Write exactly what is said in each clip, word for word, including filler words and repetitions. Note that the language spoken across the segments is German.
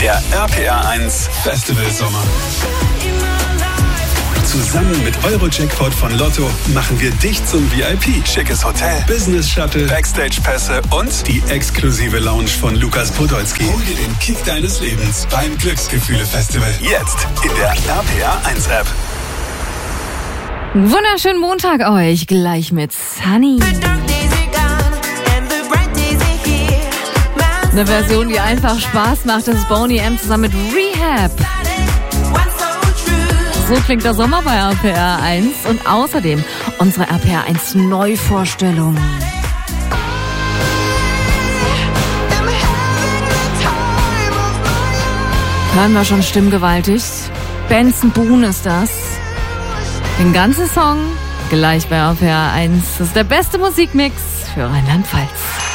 Der R P R eins Festival Sommer. Zusammen mit Euro-Jackpot von Lotto machen wir dich zum V I P. Schickes Hotel, Business-Shuttle, Backstage-Pässe und die exklusive Lounge von Lukas Podolski. Hol dir den Kick deines Lebens beim Glücksgefühle-Festival. Jetzt in der R P R eins App. Wunderschönen Montag euch, gleich mit Sunny. Eine Version, die einfach Spaß macht, das ist Boney M zusammen mit Rehab. So klingt der Sommer bei R P R eins und außerdem unsere R P R eins Neuvorstellung. Hören wir schon stimmgewaltig? Benson Boone ist das. Den ganzen Song gleich bei R P R eins. Das ist der beste Musikmix für Rheinland-Pfalz.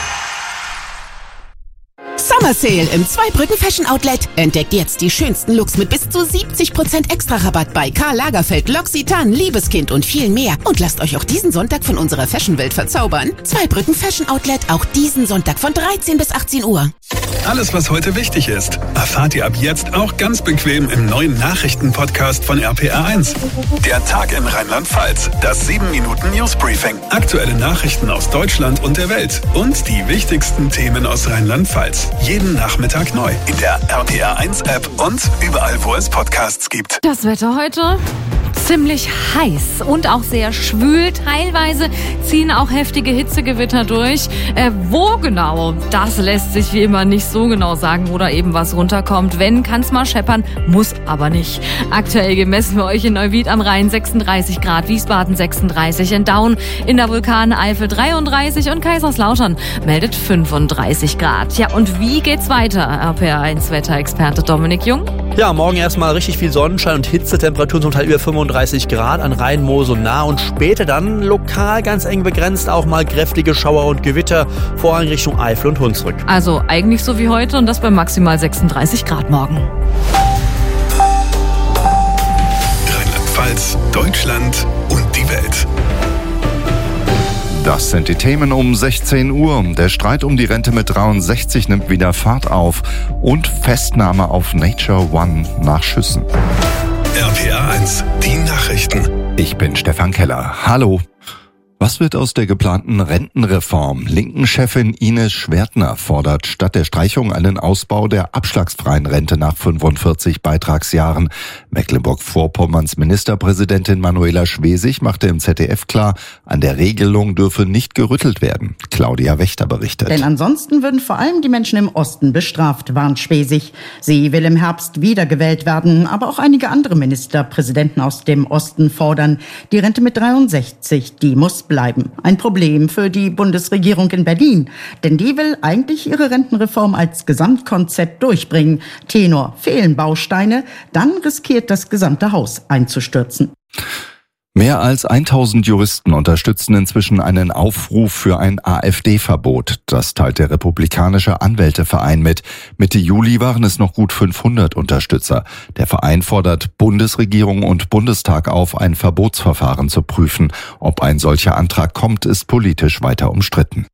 Summer Sale im Zweibrücken Fashion Outlet. Entdeckt jetzt die schönsten Looks mit bis zu siebzig Prozent Extra-Rabatt bei Karl Lagerfeld, L'Occitane, Liebeskind und viel mehr. Und lasst euch auch diesen Sonntag von unserer Fashion-Welt verzaubern. Zweibrücken Fashion Outlet, auch diesen Sonntag von dreizehn bis achtzehn Uhr. Alles, was heute wichtig ist, erfahrt ihr ab jetzt auch ganz bequem im neuen Nachrichten-Podcast von R P R eins. Der Tag in Rheinland-Pfalz, das sieben Minuten News-Briefing. Aktuelle Nachrichten aus Deutschland und der Welt und die wichtigsten Themen aus Rheinland-Pfalz. Jeden Nachmittag neu in der R P R eins App und überall, wo es Podcasts gibt. Das Wetter heute ziemlich heiß und auch sehr schwül. Teilweise ziehen auch heftige Hitzegewitter durch. Äh, wo genau, das lässt sich wie immer nicht so genau sagen, wo da eben was runterkommt. Wenn, kann's mal scheppern, muss aber nicht. Aktuell gemessen wir euch in Neuwied am Rhein sechsunddreißig Grad, Wiesbaden sechsunddreißig, in Daun in der Vulkaneifel dreiunddreißig und Kaiserslautern meldet fünfunddreißig Grad. Ja, und wie geht's weiter? R P R eins Wetterexperte Dominik Jung. Ja, morgen erstmal richtig viel Sonnenschein und Hitzetemperaturen zum Teil über fünfunddreißig Grad an Rhein, Mosel nah und später dann lokal ganz eng begrenzt auch mal kräftige Schauer und Gewitter, vor allem Richtung Eifel und Hunsrück. Also eigentlich so wie heute und das bei maximal sechsunddreißig Grad morgen. Rheinland-Pfalz, Deutschland und die Welt. Das sind die Themen um sechzehn Uhr. Der Streit um die Rente mit dreiundsechzig nimmt wieder Fahrt auf und Festnahme auf Nature One nach Schüssen. R P R eins, die Nachrichten. Ich bin Stefan Keller. Hallo. Was wird aus der geplanten Rentenreform? Linken-Chefin Ines Schwertner fordert statt der Streichung einen Ausbau der abschlagsfreien Rente nach fünfundvierzig Beitragsjahren. Mecklenburg-Vorpommerns Ministerpräsidentin Manuela Schwesig machte im Z D F klar, an der Regelung dürfe nicht gerüttelt werden. Claudia Wächter berichtet. Denn ansonsten würden vor allem die Menschen im Osten bestraft, warnt Schwesig. Sie will im Herbst wiedergewählt werden, aber auch einige andere Ministerpräsidenten aus dem Osten fordern, die Rente mit dreiundsechzig, die muss bleiben. Ein Problem für die Bundesregierung in Berlin, denn die will eigentlich ihre Rentenreform als Gesamtkonzept durchbringen. Tenor: fehlen Bausteine, dann riskiert das gesamte Haus einzustürzen. Mehr als tausend Juristen unterstützen inzwischen einen Aufruf für ein AfD-Verbot. Das teilt der Republikanische Anwälteverein mit. Mitte Juli waren es noch gut fünfhundert Unterstützer. Der Verein fordert Bundesregierung und Bundestag auf, ein Verbotsverfahren zu prüfen. Ob ein solcher Antrag kommt, ist politisch weiter umstritten.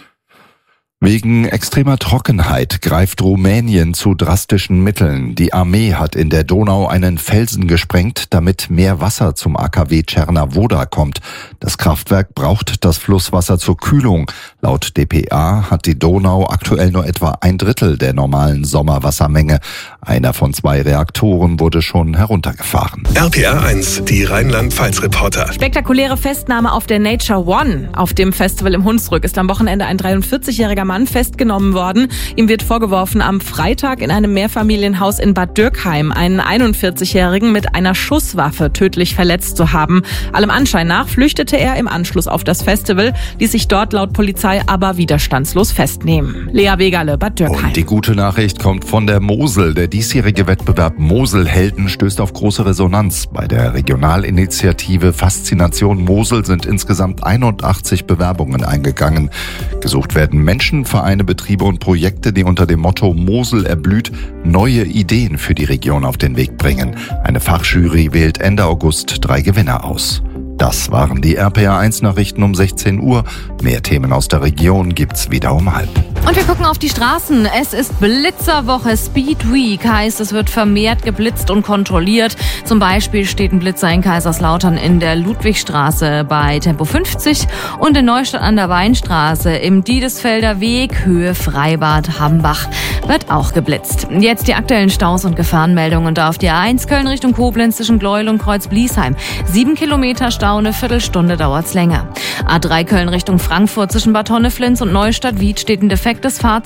Wegen extremer Trockenheit greift Rumänien zu drastischen Mitteln. Die Armee hat in der Donau einen Felsen gesprengt, damit mehr Wasser zum A K W Czernavoda kommt. Das Kraftwerk braucht das Flusswasser zur Kühlung. Laut D P A hat die Donau aktuell nur etwa ein Drittel der normalen Sommerwassermenge. Einer von zwei Reaktoren wurde schon heruntergefahren. R P R eins, die Rheinland-Pfalz-Reporter. Spektakuläre Festnahme auf der Nature One. Auf dem Festival im Hunsrück ist am Wochenende ein dreiundvierzigjähriger Mann festgenommen worden. Ihm wird vorgeworfen, am Freitag in einem Mehrfamilienhaus in Bad Dürkheim einen einundvierzigjährigen mit einer Schusswaffe tödlich verletzt zu haben. Allem Anschein nach flüchtete er im Anschluss auf das Festival, ließ sich dort laut Polizei aber widerstandslos festnehmen. Lea Wegerle, Bad Dürkheim. Und die gute Nachricht kommt von der Mosel. Der diesjährige Wettbewerb Moselhelden stößt auf große Resonanz. Bei der Regionalinitiative Faszination Mosel sind insgesamt einundachtzig Bewerbungen eingegangen. Gesucht werden Menschen, Vereine, Betriebe und Projekte, die unter dem Motto Mosel erblüht, neue Ideen für die Region auf den Weg bringen. Eine Fachjury wählt Ende August drei Gewinner aus. Das waren die R P R eins Nachrichten um sechzehn Uhr. Mehr Themen aus der Region gibt's wieder um halb. Und wir gucken auf die Straßen. Es ist Blitzerwoche, Speed Week, heißt, es wird vermehrt geblitzt und kontrolliert. Zum Beispiel steht ein Blitzer in Kaiserslautern in der Ludwigstraße bei Tempo fünfzig und in Neustadt an der Weinstraße im Diedesfelder Weg, Höhe Freibad Hambach, wird auch geblitzt. Jetzt die aktuellen Staus und Gefahrenmeldungen da auf die A eins Köln Richtung Koblenz zwischen Gleuel und Kreuz-Bliesheim. Sieben Kilometer Stau, eine Viertelstunde dauert's länger. A drei Köln Richtung Frankfurt zwischen Bad Honneflins und Neustadt-Wied steht ein defektes Fahrzeug.